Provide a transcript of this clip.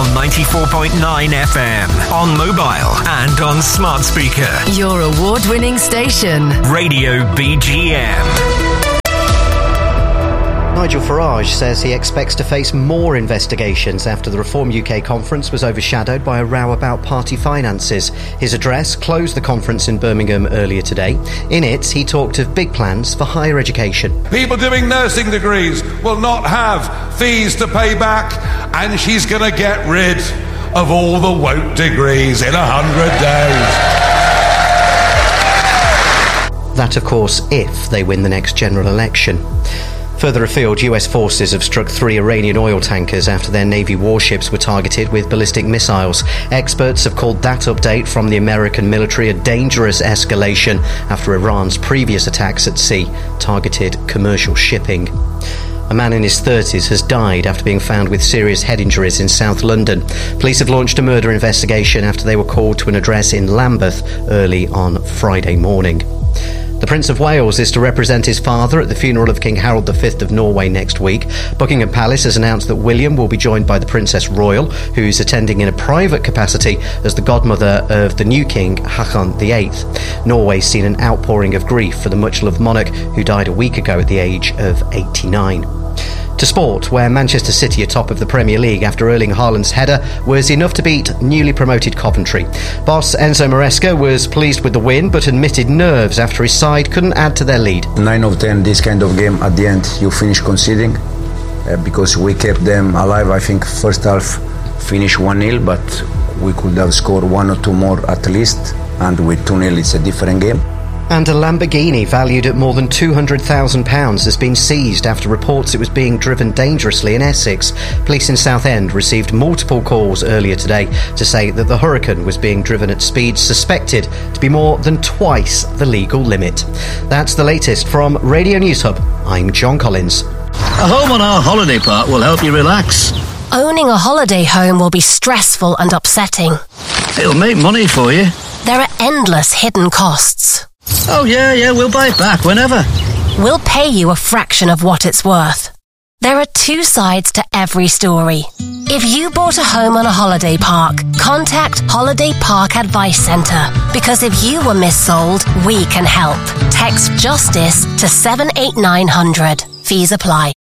on 94.9 FM, on mobile and on smart speaker. Your award-winning station. Radio BGM. Nigel Farage says he expects to face more investigations after the Reform UK conference was overshadowed by a row about party finances. His address closed the conference in Birmingham earlier today. In it, he talked of big plans for higher education. People doing nursing degrees will not have fees to pay back, and she's going to get rid of all the woke degrees in 100 days. That, of course, if they win the next general election. Further afield, US forces have struck 3 Iranian oil tankers after their Navy warships were targeted with ballistic missiles. Experts have called that update from the American military a dangerous escalation after Iran's previous attacks at sea targeted commercial shipping. A man in his 30s has died after being found with serious head injuries in South London. Police have launched a murder investigation after they were called to an address in Lambeth early on Friday morning. The Prince of Wales is to represent his father at the funeral of King Harold V of Norway next week. Buckingham Palace has announced that William will be joined by the Princess Royal, who's attending in a private capacity as the godmother of the new king, Haakon VIII. Norway's seen an outpouring of grief for the much-loved monarch who died a week ago at the age of 89. To sport, where Manchester City are top of the Premier League after Erling Haaland's header was enough to beat newly promoted Coventry. Boss Enzo Maresca was pleased with the win, but admitted nerves after his side couldn't add to their lead. 9 of 10, this kind of game, at the end you finish conceding, because we kept them alive. I think first half finished 1-0, but we could have scored 1 or 2 more at least, and with 2-0 it's a different game. And a Lamborghini valued at more than £200,000 has been seized after reports it was being driven dangerously in Essex. Police in Southend received multiple calls earlier today to say that the Huracan was being driven at speeds suspected to be more than twice the legal limit. That's the latest from Radio News Hub. I'm John Collins. A home on our holiday park will help you relax. Owning a holiday home will be stressful and upsetting. It'll make money for you. There are endless hidden costs. Oh, yeah, we'll buy it back whenever. We'll pay you a fraction of what it's worth. There are 2 sides to every story. If you bought a home on a holiday park, contact Holiday Park Advice Centre, because if you were missold, we can help. Text JUSTICE to 78900. Fees apply.